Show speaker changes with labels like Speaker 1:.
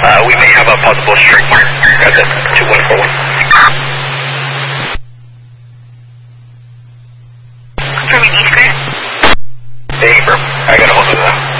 Speaker 1: We may have a possible strike mark at the 2141.
Speaker 2: Confirming East Grant.
Speaker 1: Hey, bro. I got a hold of them.